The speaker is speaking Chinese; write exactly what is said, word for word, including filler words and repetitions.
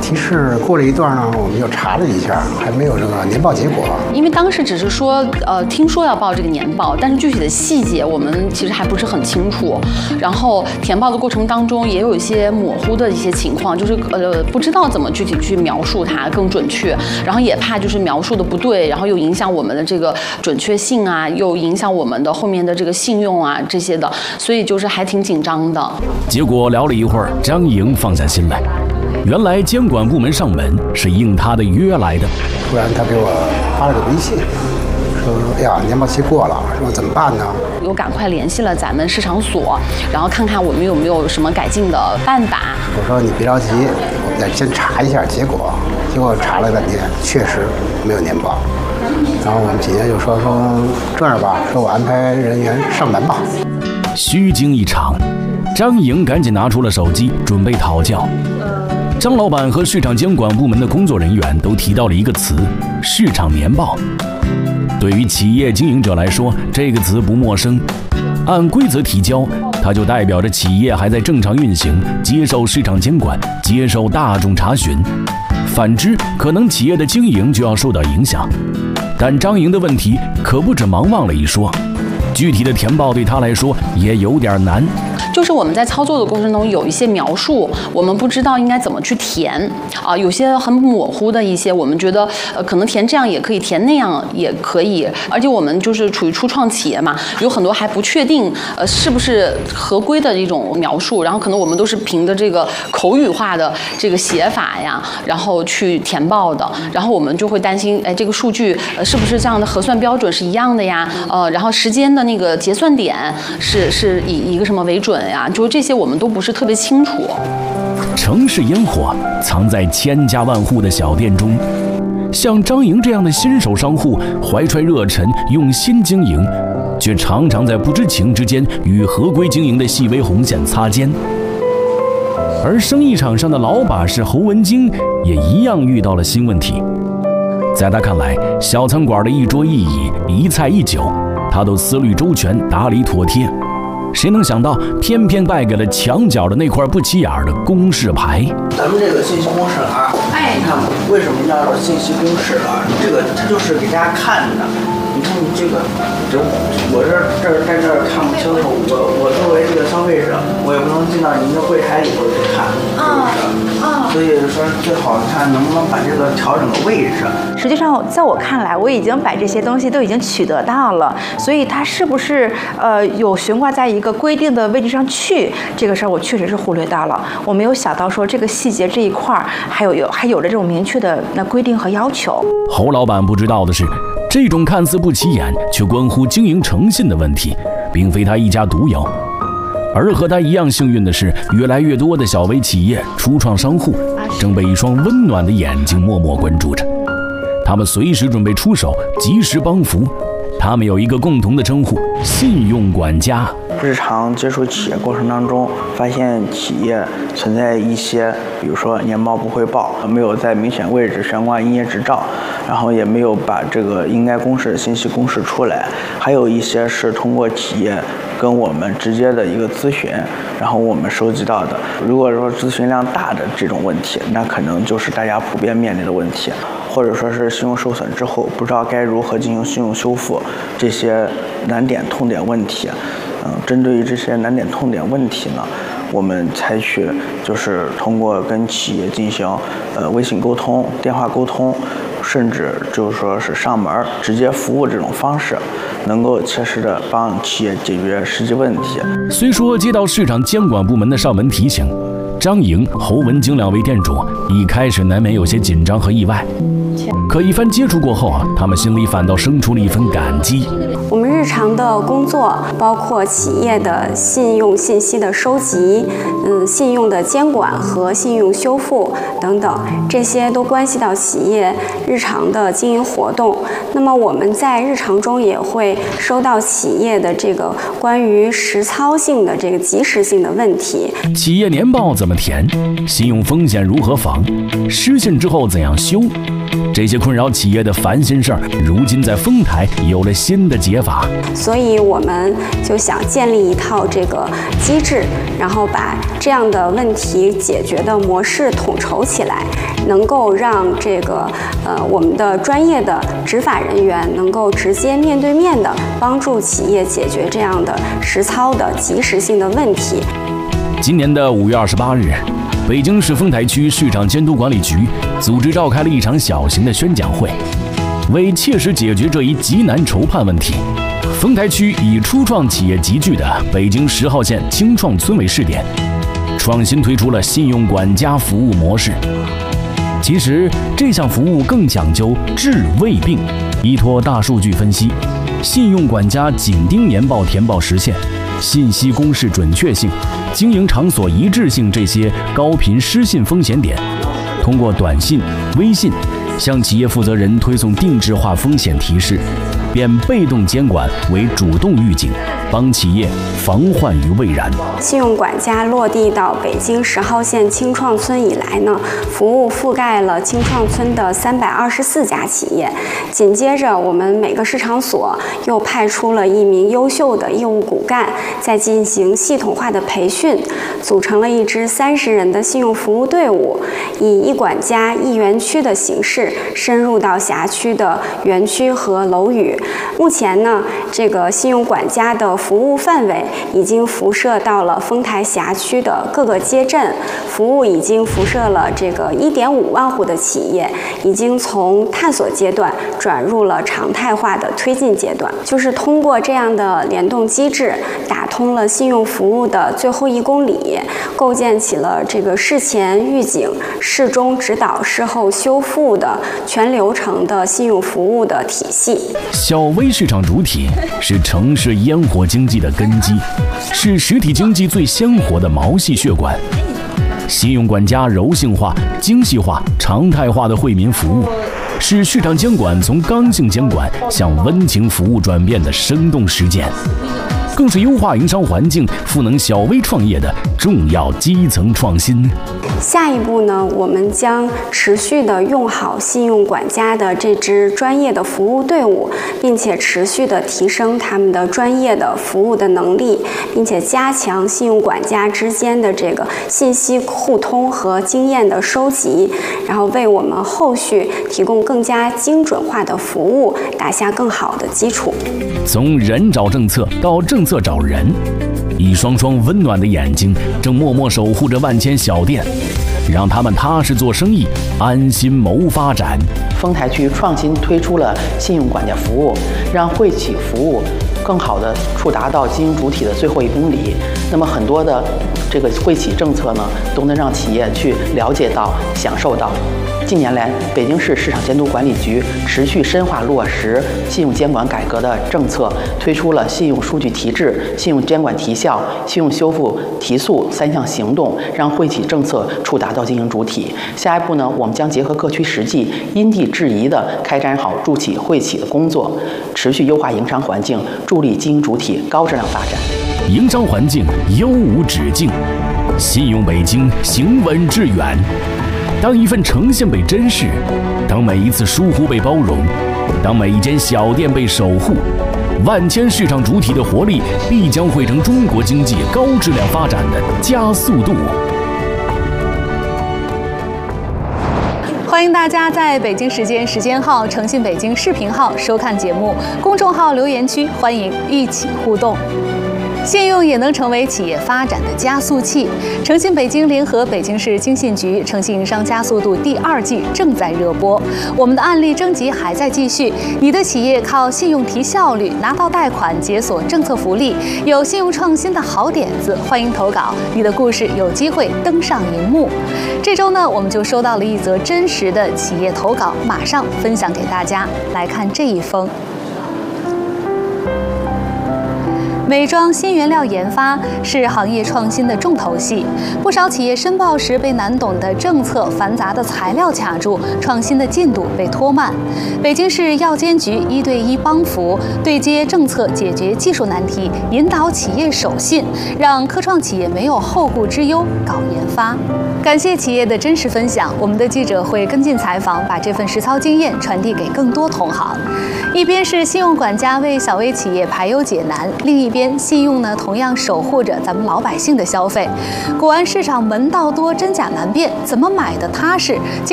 提示过了一段呢，我们又查了一下，还没有这个年报结果。 因为当时只是说，呃，听说要报这个年报，但是具体的细节我们其实还不是很清楚。然后填报的过程当中也有一些模糊的一些情况，就是呃不知道怎么具体去描述它更准确，然后也怕就是描述的不对，然后又影响我们的这个准确性啊，又影响我们的后面的这个信用啊这些的，所以就是还挺紧张的。 结果聊了一会儿，张莹放下心来。原来监管部门上门是应他的约来的。 突然他给我发了个微信，说：“哎呀，年报期过了，说怎么办呢？” 又赶快联系了咱们市场所，然后看看我们有没有什么改进的办法。 我说：“你别着急，我们再先查一下结果。”结果查了半天，确实没有年报。然后我们紧接着就说：“说这样吧，说我安排人员上门吧。” 虚惊一场，张莹赶紧拿出了手机，准备讨教。张老板和市场监管部门的工作人员都提到了一个词：市场年报。对于企业经营者来说，这个词不陌生。按规则提交，它就代表着企业还在正常运行，接受市场监管，接受大众查询。反之，可能企业的经营就要受到影响。但张莹的问题可不止忙忘了一说，具体的填报对他来说也有点难。 就是我们在操作的过程中有一些描述，我们不知道应该怎么去填啊，有些很模糊的一些，我们觉得呃可能填这样也可以，填那样也可以，而且我们就是处于初创企业嘛，有很多还不确定呃是不是合规的一种描述，然后可能我们都是凭着这个口语化的这个写法呀，然后去填报的，然后我们就会担心，哎，这个数据呃是不是这样的核算标准是一样的呀？呃，然后时间的那个结算点是是以一个什么为准？呀，就这些我们都不是特别清楚。 城市烟火藏在千家万户的小店中，像张莹这样的新手商户，怀揣热忱，用心经营，却常常在不知情之间与合规经营的细微红线擦肩。而生意场上的老把式侯文京也一样遇到了新问题。在他看来，小餐馆的一桌一椅，一菜一酒，他都思虑周全，打理妥帖。谁能想到，偏偏败给了墙角的那块不起眼的公示牌。 咱们这个信息公示啊，哎，你看为什么叫做信息公示啊？这个它就是给大家看的。你看你这个，这我这这在这儿看不清楚，我我作为这个消费者，我也不能进到您的柜台里头去看，是不是？啊，所以说最好看能不能把这个调整个位置。 实际上，在我看来，我已经把这些东西都已经取得到了，所以它是不是呃有悬挂在一个规定的位置上去，这个事儿我确实是忽略到了，我没有想到说这个细节这一块儿还有有还有着这种明确的那规定和要求。 侯老板不知道的是，这种看似不起眼却关乎经营诚信的问题，并非他一家独有。而和他一样幸运的是，越来越多的小微企业、初创商户正被一双温暖的眼睛默默关注着。他们随时准备出手，及时帮扶。他们有一个共同的称呼：信用管家。 日常接触企业过程当中，发现企业存在一些，比如说年报不汇报，没有在明显位置悬挂营业执照，然后也没有把这个应该公示的信息公示出来，还有一些是通过企业跟我们直接的一个咨询，然后我们收集到的。如果说咨询量大的这种问题，那可能就是大家普遍面临的问题，或者说是信用受损之后不知道该如何进行信用修复，这些难点痛点问题。嗯，针对于这些难点痛点问题呢，我们采取就是通过跟企业进行呃微信沟通、电话沟通，甚至就是说是上门直接服务这种方式，能够切实的帮企业解决实际问题。 虽说接到市场监管部门的上门提醒，张莹、侯文京两位店主一开始难免有些紧张和意外，可一番接触过后啊，他们心里反倒生出了一份感激。 我们日常的工作包括企业的信用信息的收集，嗯，信用的监管和信用修复等等，这些都关系到企业日常的经营活动。那么我们在日常中也会收到企业的这个关于实操性的这个及时性的问题。 企业年报怎么么填？信用风险如何防？失信之后怎样修？这些困扰企业的烦心事儿，如今在丰台有了新的解法。 所以我们就想建立一套这个机制，然后把这样的问题解决的模式统筹起来，能够让这个呃我们的专业的执法人员能够直接面对面的帮助企业解决这样的实操的及时性的问题。 今年的五月二十八日，北京市丰台区市场监督管理局组织召开了一场小型的宣讲会，为切实解决这一极难筹判问题，丰台区以初创企业集聚的北京十号线青创村为试点，创新推出了信用管家服务模式。其实这项服务更讲究治未病，依托大数据分析，信用管家紧盯年报填报实现、信息公示准确性、经营场所一致性这些高频失信风险点，通过短信、微信向企业负责人推送定制化风险提示，变被动监管为主动预警，帮企业防患于未然。 信用管家落地到北京十号线青创村以来呢，服务覆盖了青创村的三百二十四家企业。紧接着，我们每个市场所又派出了一名优秀的业务骨干，在进行系统化的培训，组成了一支三十人的信用服务队伍，以一管家一园区的形式深入到辖区的园区和楼宇。目前呢，这个信用管家的服务范围已经辐射到了丰台辖区的各个街镇，服务已经辐射了这个一点五万户的企业，已经从探索阶段转入了常态化的推进阶段。就是通过这样的联动机制，打通了信用服务的最后一公里，构建起了这个事前预警、事中指导、事后修复的全流程的信用服务的体系。 小微市场主体是城市烟火经济的根基，是实体经济最鲜活的毛细血管。信用管家柔性化、精细化、常态化的惠民服务，是市场监管从刚性监管向温情服务转变的生动实践，更是优化营商环境、赋能小微创业的重要基层创新。 下一步呢，我们将持续的用好信用管家的这支专业的服务队伍，并且持续的提升他们的专业的服务的能力，并且加强信用管家之间的这个信息互通和经验的收集，然后为我们后续提供更加精准化的服务打下更好的基础。 从人找政策到政策找人，一双双温暖的眼睛正默默守护着万千小店，让他们踏实做生意，安心谋发展。 丰台区创新推出了信用管家服务，让惠企服务更好地触达到经营主体的最后一公里。那么很多的这个惠企政策呢，都能让企业去了解到、享受到。近年来，北京市市场监督管理局持续深化落实信用监管改革的政策，推出了信用数据提质、信用监管提效、信用修复提速三项行动，让惠企政策触达到经营主体。下一步呢，我们将结合各区实际，因地制宜地开展好助企惠企的工作，持续优化营商环境，助力经营主体高质量发展。 营商环境优无止境，信用北京，行稳致远。当一份诚信被珍视，当每一次疏忽被包容，当每一间小店被守护，万千市场主体的活力必将汇成中国经济高质量发展的加速度。 欢迎大家在北京时间时间号、诚信北京视频号收看节目，公众号留言区欢迎一起互动。信用也能成为企业发展的加速器。诚信北京联合北京市经信局诚信营商加速度第二季正在热播，我们的案例征集还在继续。你的企业靠信用提效率，拿到贷款，解锁政策福利，有信用创新的好点子，欢迎投稿，你的故事有机会登上荧幕。这周呢，我们就收到了一则真实的企业投稿，马上分享给大家。来看这一封。 美妆新原料研发是行业创新的重头戏，不少企业申报时被难懂的政策、繁杂的材料卡住，创新的进度被拖慢。北京市药监局一对一帮扶，对接政策，解决技术难题，引导企业守信，让科创企业没有后顾之忧搞研发。感谢企业的真实分享，我们的记者会跟进采访，把这份实操经验传递给更多同行。一边是信用管家为小微企业排忧解难，另一边信用呢同样守护着咱们老百姓的消费。古玩市场门道多，真假难辨，怎么买的踏实？